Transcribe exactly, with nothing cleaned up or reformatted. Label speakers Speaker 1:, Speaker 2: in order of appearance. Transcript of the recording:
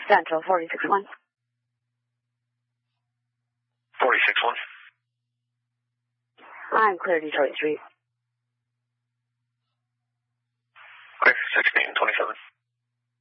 Speaker 1: Central, forty-six one.
Speaker 2: forty-six one.
Speaker 1: I'm clear Detroit Street.
Speaker 2: Okay, sixteen twenty-seven.